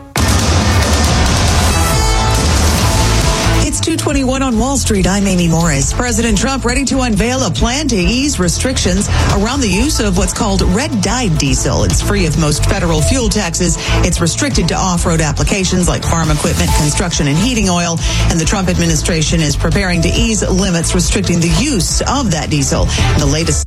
It's 2:21 on Wall Street. I'm Amy Morris. President Trump ready to unveil a plan to ease restrictions around the use of what's called red-dyed diesel. It's free of most federal fuel taxes. It's restricted to off-road applications like farm equipment, construction, and heating oil. And the Trump administration is preparing to ease limits restricting the use of that diesel. The latest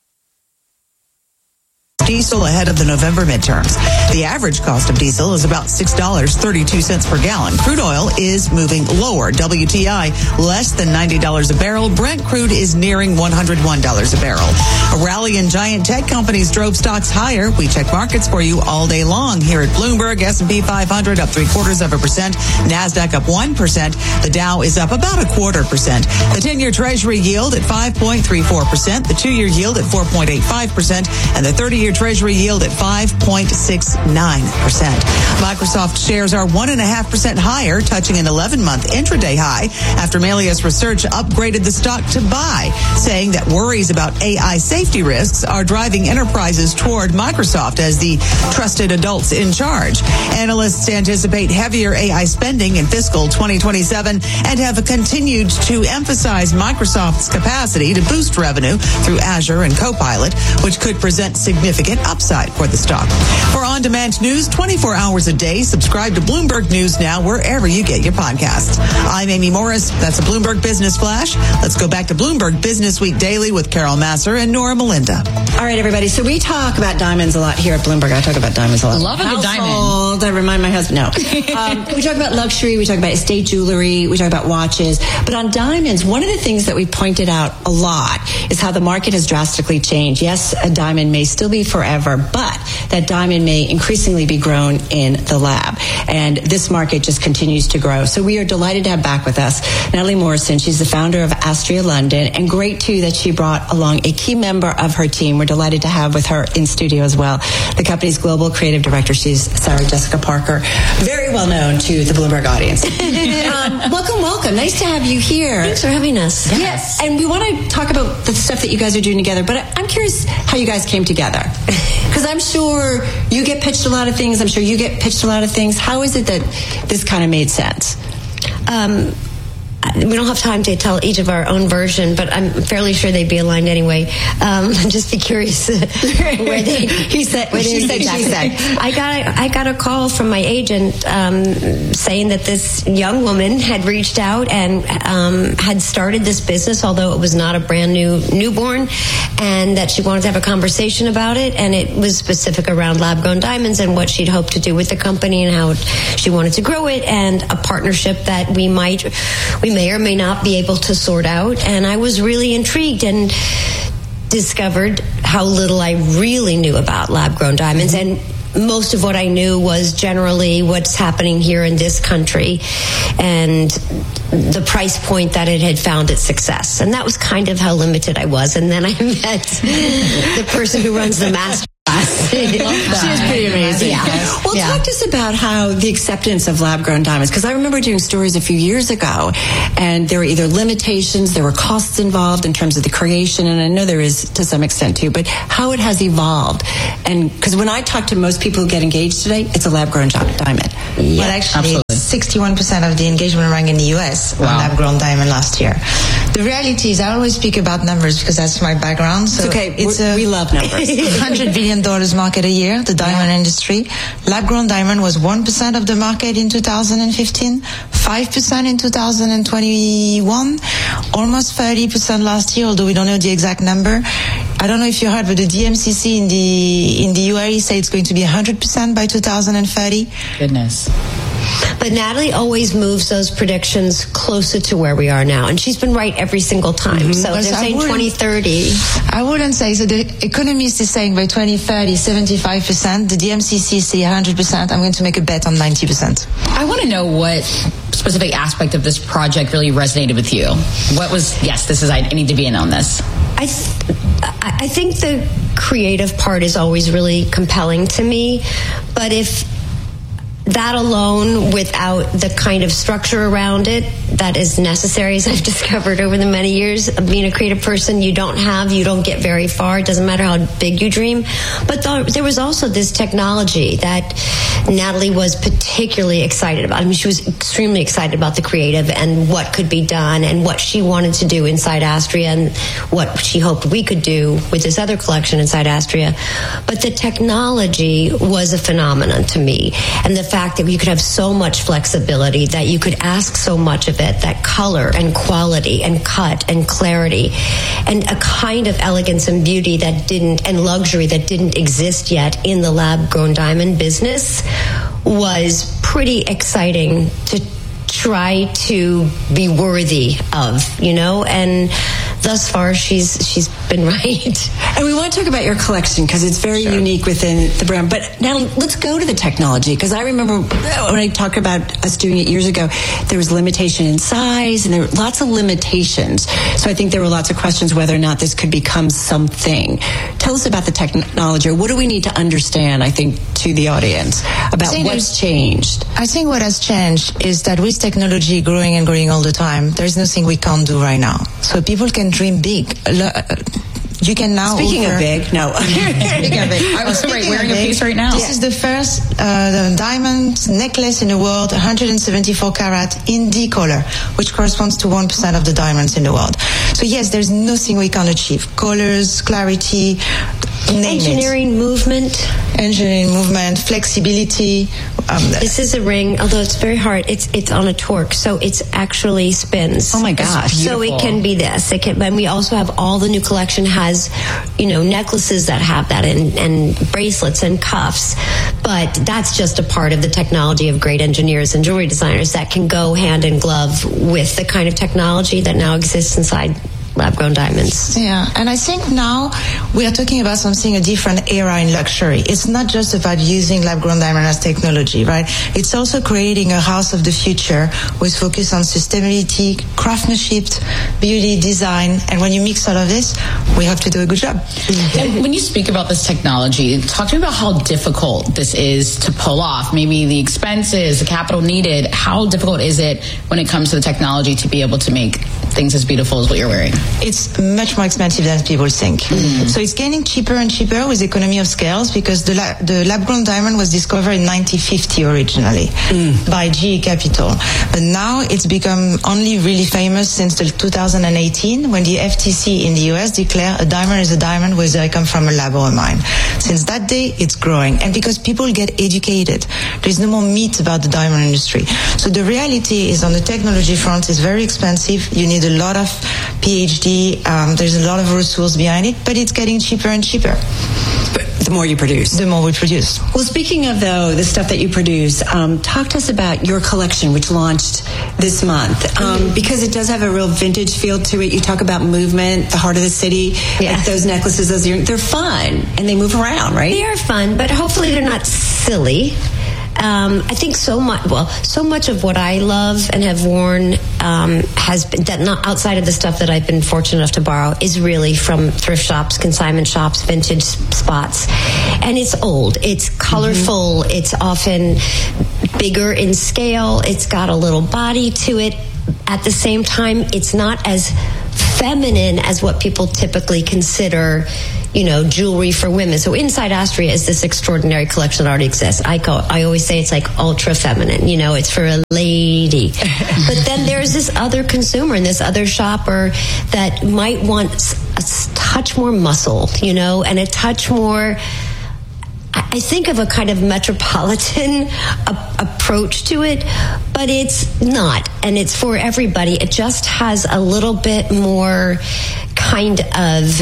diesel ahead of the November midterms. The average cost of diesel is about $6.32 per gallon. Crude oil is moving lower. WTI less than $90 a barrel. Brent crude is nearing $101 a barrel. A rally in giant tech companies drove stocks higher. We check markets for you all day long here at Bloomberg. S&P 500 up 0.75%. NASDAQ up 1%. The Dow is up about 0.25%. The 10-year Treasury yield at 5.34%. The 2-year yield at 4.85%. And the 30-year Treasury yield at 5.69%. Microsoft shares are 1.5% higher, touching an 11-month intraday high after Melius Research upgraded the stock to buy, saying that worries about AI safety risks are driving enterprises toward Microsoft as the trusted adults in charge. Analysts anticipate heavier AI spending in fiscal 2027 and have continued to emphasize Microsoft's capacity to boost revenue through Azure and Copilot, which could present significant upside for the stock. For on-demand news 24 hours a day, subscribe to Bloomberg News Now wherever you get your podcasts. I'm Amy Morris. That's a Bloomberg Business Flash. Let's go back to Bloomberg Business Week Daily with Carol Masser and Nora Melinda. All right, everybody. So we talk about diamonds a lot here at Bloomberg. I talk about diamonds a lot. Love a good diamond. I remind my husband. No. We talk about luxury. We talk about estate jewelry. We talk about watches. But on diamonds, one of the things that we pointed out a lot is how the market has drastically changed. Yes, a diamond may still be forever, but that diamond may increasingly be grown in the lab. And this market just continues to grow. So we are delighted to have back with us Natalie Morrison. She's the founder of Astria London, and great too that she brought along a key member of her team. We're delighted to have with her in studio as well the company's global creative director. She's Sarah Jessica Parker, very well known to the Bloomberg audience. Welcome. Nice to have you here. Thanks for having us. Yes. And we want to talk about the stuff that you guys are doing together, but I'm curious how you guys came together. Because I'm sure you get pitched a lot of things. I'm sure you get pitched a lot of things. How is it that this kind of made sense? We don't have time to tell each of our own version, but I'm fairly sure they'd be aligned anyway. Just be curious where they. She said. I got a call from my agent saying that this young woman had reached out and had started this business, although it was not a brand new newborn, and that she wanted to have a conversation about it. And it was specific around lab-grown diamonds and what she'd hoped to do with the company and how she wanted to grow it, and a partnership that we may or may not be able to sort out. And I was really intrigued and discovered how little I really knew about lab-grown diamonds. And most of what I knew was generally what's happening here in this country and the price point that it had found its success. And that was kind of how limited I was. And then I met the person who runs the master class. She was pretty amazing. Yeah. Well, talk to us about how the acceptance of lab-grown diamonds, because I remember doing stories a few years ago, and there were either limitations, there were costs involved in terms of the creation, and I know there is to some extent too, but how it has evolved. And because when I talk to most people who get engaged today, it's a lab-grown diamond. Yeah, well, actually, 61% of the engagement rang in the US on lab-grown diamond last year. The reality is, I always speak about numbers because that's my background. So it's okay. We love numbers. $100 billion market a year, the diamond industry. Lab-grown diamond was 1% of the market in 2015, 5% in 2021, almost 30% last year, although we don't know the exact number. I don't know if you heard, but the DMCC in the UAE say it's going to be 100% by 2030. Goodness. But Natalie always moves those predictions closer to where we are now. And she's been right every single time. So they're saying 2030. I wouldn't say. So the Economist is saying by 2030, 75%. The DMCC say 100%. I'm going to make a bet on 90%. I want to know what specific aspect of this project really resonated with you. What was, I need to be in on this. I think the creative part is always really compelling to me. But if that alone, without the kind of structure around it that is necessary, as I've discovered over the many years of being a creative person, you don't get very far. It doesn't matter how big you dream. But there was also this technology that Natalie was particularly excited about. I mean, she was extremely excited about the creative and what could be done and what she wanted to do inside Astria and what she hoped we could do with this other collection inside Astria. But the technology was a phenomenon to me. And the fact that you could have so much flexibility, that you could ask so much of it, that color and quality and cut and clarity and a kind of elegance and beauty and luxury that didn't exist yet in the lab-grown diamond business was pretty exciting to try to be worthy of, and thus far she's been right. And we want to talk about your collection because it's very unique within the brand. But now let's go to the technology, because I remember when I talked about us doing it years ago, there was limitation in size and there were lots of limitations. So I think there were lots of questions whether or not this could become something. Tell us about the technology. What do we need to understand, I think, to the audience about what's changed? I think what has changed is that with technology growing and growing all the time, there's nothing we can't do right now. So people can dream big. You can now. Speaking of big, no. Speaking of big, I was wearing a piece right now. This is the first diamond necklace in the world, 174 carat in D color, which corresponds to 1% of the diamonds in the world. So yes, there's nothing we can't achieve. Colors, clarity, engineering movement, flexibility. This is a ring, although it's very hard. It's on a torque, so it's actually spins. Oh my gosh! So it can be this. And we also have all the new collection has, necklaces that have that and bracelets and cuffs. But that's just a part of the technology of great engineers and jewelry designers that can go hand in glove with the kind of technology that now exists inside lab-grown diamonds. Yeah, and I think now we are talking about a different era in luxury. It's not just about using lab-grown diamond as technology, right? It's also creating a house of the future with focus on sustainability, craftsmanship, beauty, design, and when you mix all of this, we have to do a good job. And when you speak about this technology, talk to me about how difficult this is to pull off. Maybe the expenses, the capital needed. How difficult is it when it comes to the technology to be able to make things as beautiful as what you're wearing? It's much more expensive than people think. So it's getting cheaper and cheaper with economy of scales, because the lab-grown diamond was discovered in 1950 originally by GE Capital. But now it's become only really famous since 2018, when the FTC in the US declared a diamond is a diamond whether it comes from a lab or a mine. Since that day, it's growing. And because people get educated, there's no more myth about the diamond industry. So the reality is, on the technology front, it's very expensive. You need a lot of PhD. There's a lot of resource behind it, but it's getting cheaper and cheaper. The more you produce. The more we produce. Well, speaking of, though, the stuff that you produce, talk to us about your collection, which launched this month, because it does have a real vintage feel to it. You talk about movement, the heart of the city, like those necklaces, those earrings. They're fun, and they move around, right? They are fun, but hopefully they're not silly. I think so much of what I love and have worn has been, that not outside of the stuff that I've been fortunate enough to borrow, is really from thrift shops, consignment shops, vintage spots. And it's old. It's colorful. It's often bigger in scale. It's got a little body to it. At the same time, it's not as feminine as what people typically consider, jewelry for women. So inside Astria is this extraordinary collection that already exists. I always say it's like ultra feminine. It's for a lady. But then there's this other consumer and this other shopper that might want a touch more muscle, and a touch more. I think of a kind of metropolitan approach to it, but it's not, and it's for everybody. It just has a little bit more kind of.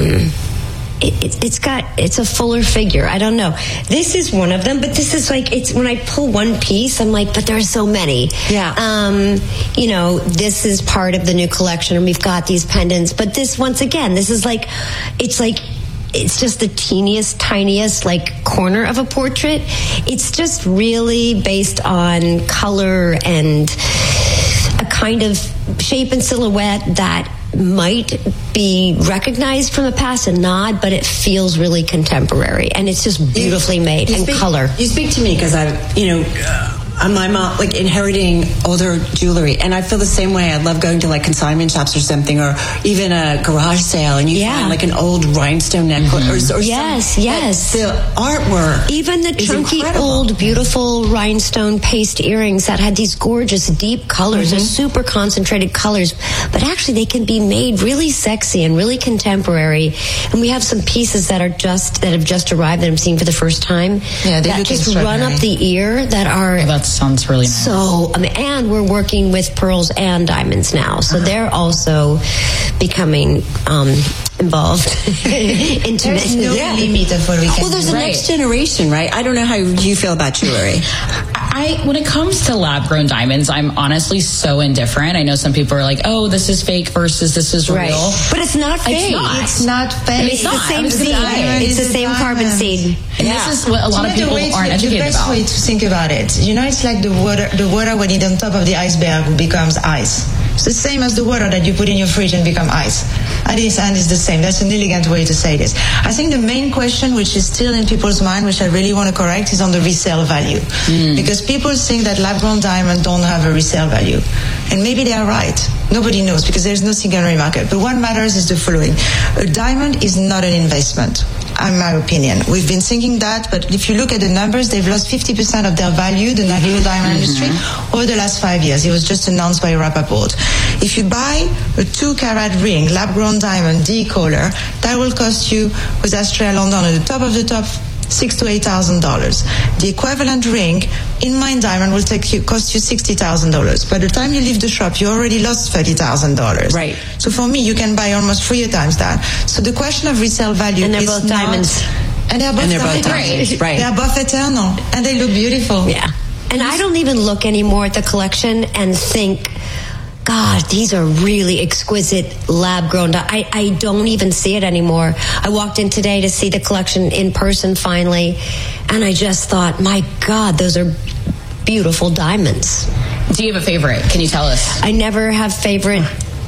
It's a fuller figure. I don't know. This is one of them, but this is like, it's when I pull one piece, I'm like, but there's so many. Yeah. This is part of the new collection, and we've got these pendants. But this, once again, this is like, it's just the teeniest, tiniest, corner of a portrait. It's just really based on color and a kind of shape and silhouette that might be recognized from the past and not, but it feels really contemporary, and it's just beautifully made and color. You speak to me because my mom, inheriting older jewelry, and I feel the same way. I love going to consignment shops or something, or even a garage sale, and you find an old rhinestone necklace or yes. The artwork, even the chunky incredible. Old beautiful rhinestone paste earrings that had these gorgeous deep colors, they're super concentrated colors, but actually they can be made really sexy and really contemporary. And we have some pieces that have just arrived that I'm seeing for the first time. Yeah, they that just run up the ear. That are that sounds really nice. So, and we're working with pearls and diamonds now, so they're also becoming involved, intimate. There's no limit of what we can. Well, there's a next generation, right? I don't know how you feel about jewelry. When it comes to lab-grown diamonds, I'm honestly so indifferent. I know some people are like, "Oh, this is fake" versus "this is real," but it's not fake. It's not fake. It's the same seed. It's the same carbon seed. And this is what a lot of people aren't educated about. The best way to think about it, it's like the water when it's on top of the iceberg becomes ice. It's the same as the water that you put in your fridge and become ice. At this end, it's the same. That's an elegant way to say this. I think the main question, which is still in people's mind, which I really want to correct, is on the resale value. Because people think that lab-grown diamonds don't have a resale value. And maybe they are right. Nobody knows, because there's no secondary market. But what matters is the following. A diamond is not an investment, in my opinion. We've been thinking that, but if you look at the numbers, they've lost 50% of their value, the natural diamond industry, over the last 5 years. It was just announced by Rappaport. If you buy a 2-carat ring, lab-grown diamond, D-color, that will cost you, with Astria London at the top of the top, $6,000 to $8,000. The equivalent ring in mine diamond will cost you $60,000. By the time you leave the shop, you already lost $30,000. Right. So for me, you can buy almost 3 times that. So the question of resale value and they're is both diamonds. And they're both diamonds. Right. They're both eternal, and they look beautiful. Yeah. And I don't even look anymore at the collection and think, God, these are really exquisite lab-grown. I don't even see it anymore. I walked in today to see the collection in person finally, and I just thought, my God, those are beautiful diamonds. Do you have a favorite? Can you tell us? I never have favorite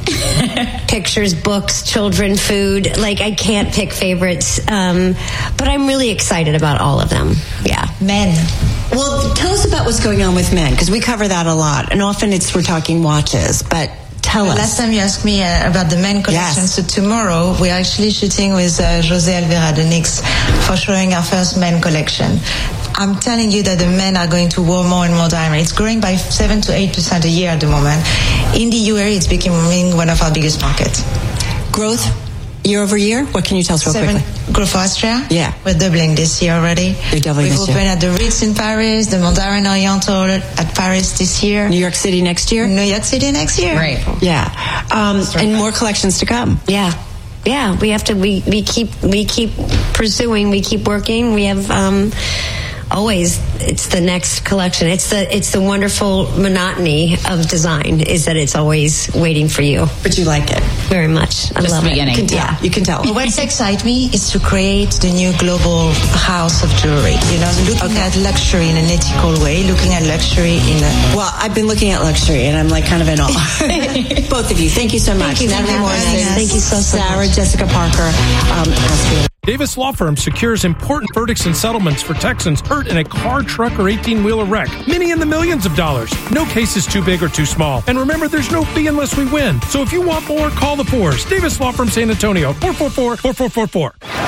pictures, books, children, food. I can't pick favorites. But I'm really excited about all of them. Yeah. Men. Well, tell us about what's going on with men, because we cover that a lot, and often we're talking watches, but Tell us. Last time you asked me about the men collection, Yes. so tomorrow we're actually shooting with José Alvera, the NYX, for showing our first men collection. I'm telling you that the men are going to wear more and more diamond. It's growing by 7 to 8% a year at the moment. In the UAE, it's becoming one of our biggest markets. Growth year over year? What can you tell us real quickly? Growth for Austria? Yeah. We're doubling this year already. You're doubling We've this year. opened at the Ritz in Paris, the Mandarin Oriental at Paris this year. New York City next year? New York City next year. Right. Yeah. And more collections to come. Yeah. Yeah, we have to, we keep pursuing, we keep working. We have, always, it's the next collection. It's the wonderful monotony of design is that it's always waiting for you. But you like it. Very much. I love it. You can tell. You can tell. But what excites me is to create the new global house of jewelry. You know, looking at luxury in an ethical way, looking at luxury in a... Well, I've been looking at luxury, and I'm like kind of in awe. Both of you, thank you so much. Thank you, Natalie Morrison. Thank you so Sarah, much. Jessica Parker. Astrid. Davis Law Firm secures important verdicts and settlements for Texans hurt in a car, truck, or 18-wheeler wreck. Many in the millions of dollars. No case is too big or too small. And remember, there's no fee unless we win. So if you want more, call the Fours. Davis Law Firm San Antonio, 444-4444.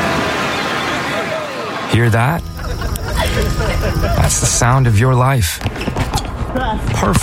Hear that? That's the sound of your life. Perfect.